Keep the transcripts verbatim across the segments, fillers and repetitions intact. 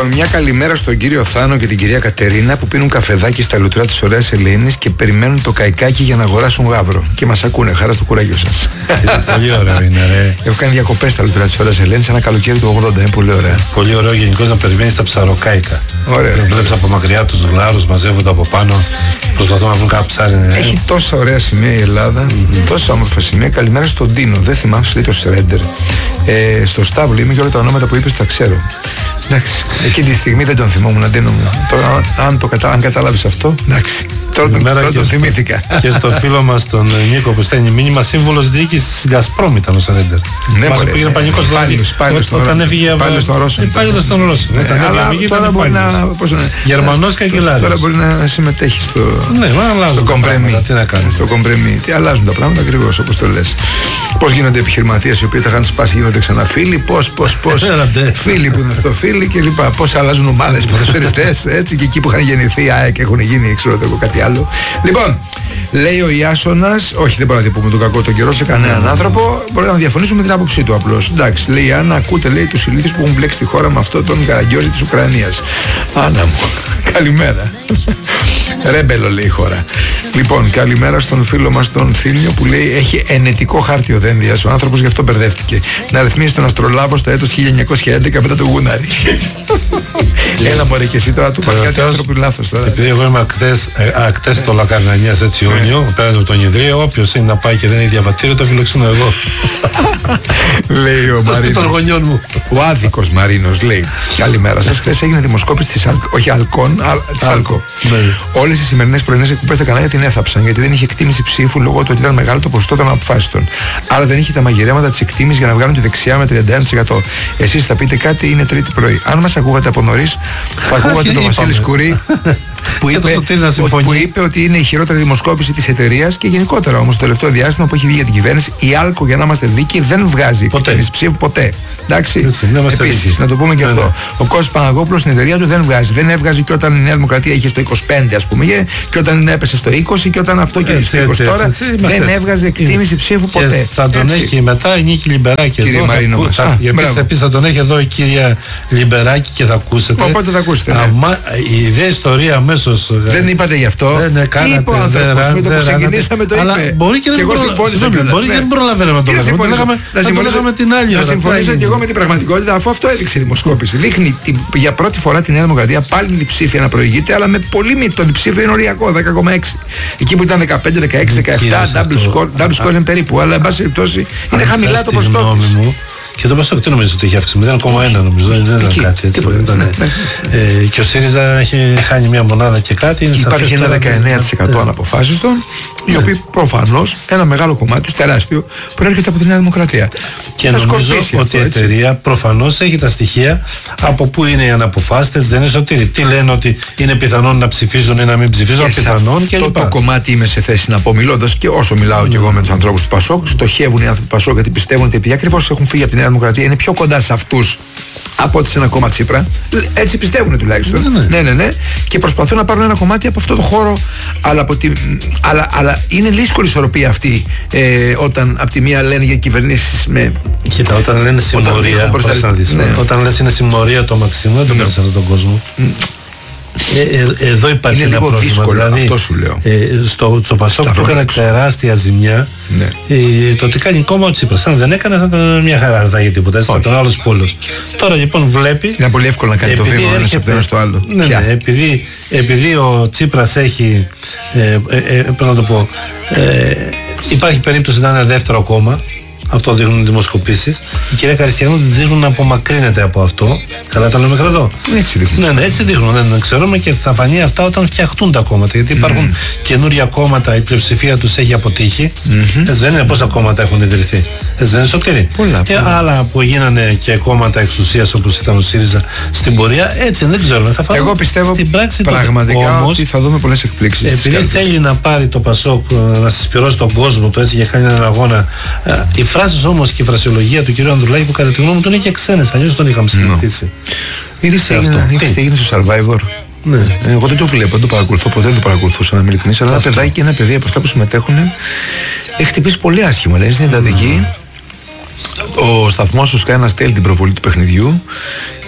Λοιπόν, μια καλημέρα στον κύριο Θάνο και την κυρία Κατερίνα που πίνουν καφεδάκι στα λουτρά της ωραίας Ελένης και περιμένουν το καϊκάκι για να αγοράσουν γάβρο. Και μας ακούνε, χαρά στο κουράγιο σας. Πολύ ωραίο είναι, ρε. Έχω κάνει διακοπές στα λουτρά της ωραίας Ελένης ένα καλοκαίρι του ογδόντα. Είναι πολύ ωραία. Πολύ ωραίο γενικώς να περιμένεις τα ψαροκάικα. Ωραία. Βλέπεις από μακριά τους γλάρους, μαζεύονται από πάνω. Προσπαθούν να βρουν κάποιο ψάρι. Ναι. Έχει τόσα ωραία σημεία η Ελλάδα, mm-hmm. τόσα όμορφα σημεία. Καλημέρα στον Τίνο. Δεν θυμάμαι, σου λέει το Σρέντερ. Ε, στο Σταύλο είμαι και όλα τα ονόματα που είπες τα ξέρω. Εντάξει, εκείνη τη στιγμή δεν τον θυμόμουν, Αντίνο μου. Τώρα, αν, το κατα... αν κατάλαβες αυτό, εντάξει. Τώρα τον, τώρα τον θυμήθηκα. Και στο φίλο μας τον Νίκο που στέλνει μήνυμα, σύμβολος διοίκησης της Γκασπρόμ ήταν ο Σρέντερ. Ναι, μας πήγε πανικός όταν έφυγε. Πάλι στον Ρώσο. Πάλι στον Ρώσο. Αλλά τώρα μπορεί να. Γερμανός καγκελάριος. Τώρα μπορεί να συμμετέχει στο. Ναι, μα αλλάζουν. Στο κομπρέμι. Τι να κάνει. Στο κομπρέμι. Τι αλλάζουν τα πράγματα ακριβώς όπως το λες. Πώς γίνονται επιχειρηματίες οι οποίοι τα είχαν σπάσει, γίνονται ξανά φίλοι. Πώς, πώς, πώς. Φίλοι που είναι αυτό, φίλοι κλπ. Πώς αλλάζουν ομάδες, ποδοσφαιριστές. Έτσι και εκεί που είχαν γεννηθεί ΑΕΚ έχουν γίνει, ξέρω εγώ κάτι άλλο. Λοιπόν, λέει ο Ιάσονας, όχι δεν μπορούμε να πούμε τον κακό τον καιρό σε κανέναν άνθρωπο, μπορεί να διαφωνήσουμε με την άποψή του απλώς. Εντάξει, λέει αν ακούτε, λέει τους ηλίθιους που έχουν μπλέξει τη χώρα με αυτό τον καραγκιόζη της Ουκρανίας. Άννα μου, καλημέρα. Ρέμπελο λέει η χώρα. Λοιπόν, καλημέρα στον φίλο μας τον Θήμιο που λέει έχει ενετικό χάρτη ο Δένδιας. Ο άνθρωπος γι' αυτό μπερδεύτηκε. Να ρυθμίσει τον αστρολάβο στο έτος χίλια εννιακόσια έντεκα μετά το Γούναρι. Έλα μωρέ και εσύ τώρα του είπα κάτι άνθρωποι λάθος τώρα. Επειδή εγώ είμαι ακτές στο Λακαρνανιάς έτσι Ιόνιο, πέραν από τον Ιδρύο, όποιος είναι να πάει και δεν έχει διαβατήριο το φιλοξενώ εγώ. Λέει ο Μαρίνος. Ο άδικος Μαρίνος λέει καλημέρα σας. Χθες έγινε δημοσκόπηση της όχι Αλκόν, της Αλκό. Όλες οι σημερινές πρωινές εκπομπές στα κανάλια την έθαψαν γιατί δεν είχε εκτίμηση ψήφου λόγω του ότι ήταν μεγάλο το ποσοστό των αποφάσεων. Άρα δεν είχε τα μαγειρέματα της εκτίμησης για να βγάλουν τη δεξιά με τριάντα ένα τοις εκατό. Εσείς θα πείτε κάτι, είναι Τρίτη πρωί. Αν μας ακούγατε από νωρίς, θα ακούγατε τον Βασίλη Σκουρί που είπε, που είπε ότι είναι η χειρότερη δημοσκόπηση της εταιρείας και γενικότερα όμως το τελευταίο διάστημα που έχει βγει για την κυβέρνηση. Η Άλκο, για να είμαστε δίκαιοι, δεν βγάζει εκτίμηση ψήφου ποτέ. Εντάξει. Επίσης, να το πούμε και αυτό. Ο Κώστας Παναγόπουλος στην εταιρεία του δεν βγάζει. Δεν έβγαζε και όταν η Νέα Δημοκρατία είχε στο είκοσι πέντε, ας πούμε, και όταν έπεσε στο είκοσι και όταν αυτό και στο είκοσι τώρα. Δεν έβγαζε εκτίμηση ψήφου ποτέ. Θα τον έχει μετά η Νίκη Λιμπεράκη εδώ. Κύριε Μαρίνο, επίσης θα τον έχει εδώ η κυρία Λιμπεράκη και θα ακούσετε. Οπότε θα ακούσετε. Η ιδέα ιστορία αμέσως. Δεν είπατε γι' αυτό. Δεν κάνατε. Είπε ο άνθρωπος με το που ξεκινήσαμε το είπε. Μπορεί και δεν προλαβαίνουμε να το λέμε. Να συμφωνήσουμε την άλλη. Να συμφωνήσω και εγώ με την πραγματικότητα αφού αυτό έδειξε η δημοσκόπηση. Δείχνει για πρώτη φορά τη Νέα Δημοκρατία πάλι διψήφια να προηγείται, αλλά με πολύ μη. Το διψήφιο είναι οριακό, δέκα κόμμα έξι. Εκεί που ήταν δεκαπέντε, δεκαέξι, δεκαεπτά, double score είναι περίπου. Αλλά εν πάση περιπτώσει είναι χαμηλά το ποσοστό της. Και το Πασόκ τι νομίζω ότι έχει αύξηση, μηδέν κόμμα ένα νομίζω, δεν ήταν κάτι έτσι. Ε, και ο ΣΥΡΙΖΑ έχει χάνει μια μονάδα και κάτι. Υπάρχει ένα δεκαεννέα τοις εκατό αναποφάσιστων, οι οποίοι προφανώς ένα μεγάλο κομμάτι τους τεράστιο προέρχεται από τη Νέα Δημοκρατία. Και νομίζω ότι η εταιρεία προφανώς έχει τα στοιχεία από πού είναι οι αναποφάσιστες, δεν είναι σωτήρι. Τι λένε ότι είναι πιθανόν να ψηφίζουν ή να μην ψηφίζουν, πιθανόν και αυτό το κομμάτι είμαι σε θέση να πω μιλώντας και όσο μιλάω και εγώ με τους ανθρώπους του Πασόκ, στοχεύουν οι άνθρωποι του Πασόκ γιατί πιστεύουν ότι επειδή ακριβώς έχουν φύγει από τη Νέα Δημοκρατία είναι πιο κοντά σε αυτούς από ότι σε ένα κόμμα Τσίπρα. Έτσι πιστεύουν τουλάχιστον. Ναι, ναι, ναι, ναι, ναι. Και προσπαθούν να πάρουν ένα κομμάτι από αυτό το χώρο. Αλλά, από τη, αλλά, αλλά είναι δύσκολη ισορροπία αυτή ε, όταν από τη μία λένε για κυβερνήσεις με. Κοίτα, όταν λένε συμμορία. Όταν, τα... ναι. όταν λες είναι συμμορία το Μαξίμου, δεν το παίρνεις αυτόν τον κόσμο. Mm. Ε, ε, εδώ υπάρχει είναι ένα λίγο πρόβλημα. δύσκολο, δηλαδή, αυτό σου λέω. Ε, στο στο Πασόκ του έκανε τεράστια ζημιά. Ναι. Ε, το ότι κάνει κόμμα ο Τσίπρας. Αν δεν έκανε θα ήταν μια χαρά, δεν θα είχε τίποτα. Έτσι, θα ήταν άλλος πόλος. Τώρα λοιπόν βλέπει. Είναι πολύ εύκολο να κάνει το βήμα ένα από το ένα στο άλλο. Ναι, ναι, επειδή, επειδή ο Τσίπρας έχει. Ε, ε, ε, πώς να το πω. Ε, υπάρχει περίπτωση να είναι δεύτερο κόμμα. Αυτό δείχνουν οι δημοσκοπήσεις. Η κυρία Καριστιανού δείχνουν να απομακρύνεται από αυτό. Καλά τα λέω μέχρι εδώ. Έτσι δείχνουν. Ναι, ναι, έτσι δείχνουν. Δεν ξέρουμε και θα φανεί αυτά όταν φτιαχτούν τα κόμματα. Γιατί υπάρχουν mm. καινούρια κόμματα, η πλειοψηφία τους έχει αποτύχει. Mm-hmm. Έτσι δεν είναι πόσα κόμματα έχουν ιδρυθεί. Έτσι δεν είναι σωτήρι. Πολλά, και πολλά. άλλα που γίνανε και κόμματα εξουσίας όπως ήταν ο ΣΥΡΙΖΑ στην πορεία. Έτσι δεν ξέρουμε. Θα Εγώ πιστεύω στην πράξη πραγματικά όμως, ότι θα δούμε πολλές εκπλήξεις. Επειδή θέλει να πάρει το Πασόκ να συσπυρώσει τον κόσμο του έτσι και κάνει έναν αγώνα. Η φράση όμως και η φρασιολογία του κ. Ανδρουλάκη που κατά τη γνώμη μου τον είναι και ξένες, αλλιώς τον είχαμε συζητήσει. Είδες τι έγινε στο Survivor. Ναι. Εγώ δεν το βλέπω, δεν το παρακολουθώ, ποτέ δεν το παρακολουθούσα να είμαι ειλικρινής, αλλά ένα παιδάκι και ένα παιδί από αυτά που συμμετέχουν έχει χτυπήσει πολύ άσχημα. Λέει στην εντατική. Ο σταθμός του Sky αναστέλει την προβολή του παιχνιδιού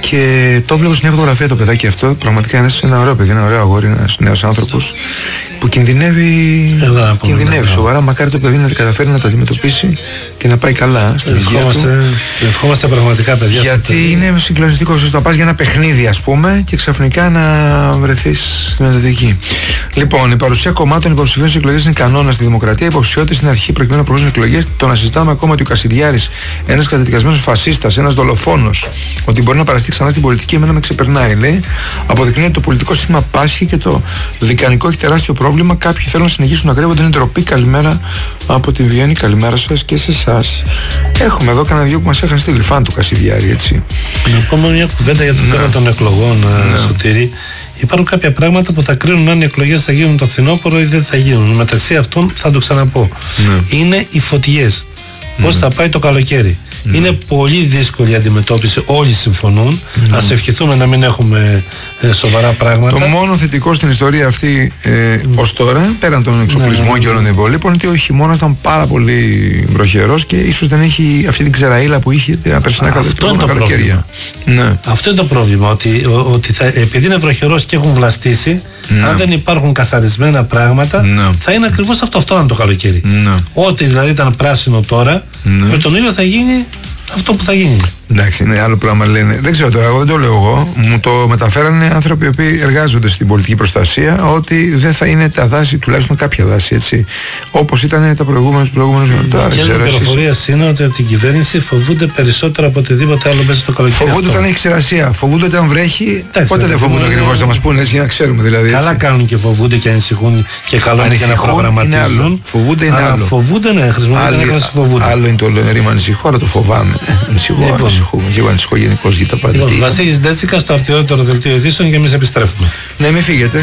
Και το βλέπω στην φωτογραφία το παιδάκι αυτό. Πραγματικά είναι ένα ωραίο παιδί, ένα ωραίο αγόρι, ένα νέος άνθρωπος που κινδυνεύει, Εδώ, κινδυνεύει σοβαρά. Μακάρι το παιδί να καταφέρει να το αντιμετωπίσει και να πάει καλά στην υγεία του. Ευχόμαστε πραγματικά, παιδιά. Γιατί είναι συγκλονιστικό όσο το πας για ένα παιχνίδι, ας πούμε, και ξαφνικά να βρεθείς στην εντατική. Λοιπόν, η παρουσία κομμάτων υποψηφίων στις εκλογές είναι κανόνα στη δημοκρατία. Οι υποψηφιότητες είναι αρχή προκειμένου να προχωρήσουν εκλογές. Το να συζητάμε ακόμα ότι ο Κασιδιάρης, ένας καταδικασμένος φασίστας, ένας δολοφόνος, ότι μπορεί να παραστεί ξανά στην πολιτική, εμένα με ξεπερνάει. Λέει, αποδεικνύει ότι το πολιτικό σύστημα πάσχει και το δικανικό έχει τεράστιο πρόβλημα. Κάποιοι θέλουν να συνεχίσουν να κρύβονται. Είναι ντροπή. Καλημέρα από τη Βιέννη. Καλημέρα σας και σε εσάς. Έχουμε εδώ κανένα δυο που μας είχαν στείλει φαν του Κασιδιάρη, έτσι. Να πούμε μια κουβέντα για το ναι. θέμα των εκλογών, ναι. Σωτήρη. Υπάρχουν κάποια πράγματα που θα κρίνουν αν οι εκλογές θα γίνουν το φθινόπωρο ή δεν θα γίνουν. Μεταξύ αυτών, θα το ξαναπώ, ναι. είναι οι φωτιές. Ναι. Πώς θα πάει το καλοκαίρι. Ναι. Είναι πολύ δύσκολη η αντιμετώπιση, όλοι συμφωνούν. Ναι. Ας ευχηθούμε να μην έχουμε ε, σοβαρά πράγματα. Το μόνο θετικό στην ιστορία αυτή ε, mm. ως τώρα, πέραν των εξοπλισμών ναι. και όλων των υπολείπων, είναι ότι ο χειμώνας ήταν πάρα πολύ βροχερός και ίσως δεν έχει αυτή την ξεραΐλα που είχε τα περσινά καλοκαίρια. Ναι. Αυτό είναι το πρόβλημα. Ότι, ο, ότι θα, επειδή είναι βροχερός και έχουν βλαστήσει, ναι. αν δεν υπάρχουν καθαρισμένα πράγματα, ναι. θα είναι ακριβώς αυτό, αυτό είναι το καλοκαίρι. Ναι. Ό,τι δηλαδή ήταν πράσινο τώρα, ναι. με τον ήλιο θα γίνει αυτό που θα γίνει. Εντάξει, είναι άλλο πράγμα λένε. Δεν ξέρω τώρα, εγώ δεν το λέω εγώ. Μου το μεταφέρανε άνθρωποι οι οποίοι εργάζονται στην πολιτική προστασία, ότι δεν θα είναι τα δάση, τουλάχιστον κάποια δάση, έτσι. Όπως ήταν τα προηγούμενα προηγούμενους μετά. Και η πληροφορία είναι ότι από την κυβέρνηση φοβούνται περισσότερο από οτιδήποτε άλλο μέσα στο καλοκαίρι. Φοβούνται όταν έχει ξηρασία. Φοβούνται όταν βρέχει. Εντάξει, πότε δεν φοβούνται ακριβώς, θα μας πούνε έτσι για να ξέρουμε δηλαδή. Καλά έτσι. Κάνουν και φοβούνται και ανησυχούν και καλό είναι και να προγραμματίζουν. Φοβούνται είναι άλλο. Φοβούνται, ναι, χρησιμοποιούν φοβούνται. Άλλο είναι το ρήμα ανησυχώ, αλλά το φοβάμαι. Ανησυχώ, λίγο ανησυχώ γενικώς για τα πάντα. Βασίλης Ντέτσικας στο αρτιότερο δελτίο ειδήσεων και εμείς επιστρέφουμε. Ναι, μην φύγετε.